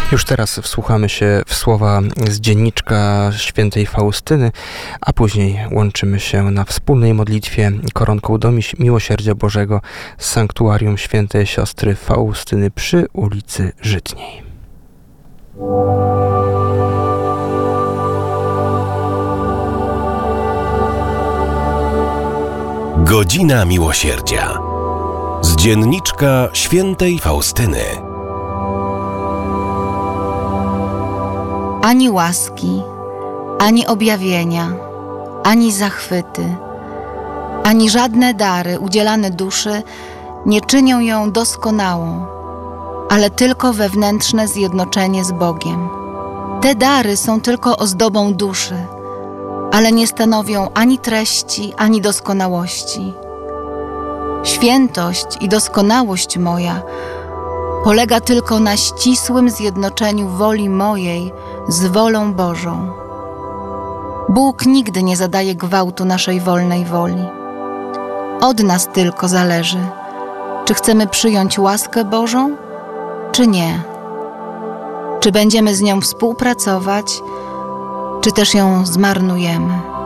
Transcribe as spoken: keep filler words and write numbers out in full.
Już teraz wsłuchamy się w słowa z dzienniczka świętej Faustyny, a później łączymy się na wspólnej modlitwie koronką do Miłosierdzia Bożego z sanktuarium świętej siostry Faustyny przy ulicy Żytniej. Godzina Miłosierdzia z dzienniczka świętej Faustyny. Ani łaski, ani objawienia, ani zachwyty, ani żadne dary udzielane duszy nie czynią ją doskonałą, ale tylko wewnętrzne zjednoczenie z Bogiem. Te dary są tylko ozdobą duszy, ale nie stanowią ani treści, ani doskonałości. Świętość i doskonałość moja polega tylko na ścisłym zjednoczeniu woli mojej z wolą Bożą. Bóg nigdy nie zadaje gwałtu naszej wolnej woli. Od nas tylko zależy, czy chcemy przyjąć łaskę Bożą, czy nie. Czy będziemy z nią współpracować, czy też ją zmarnujemy.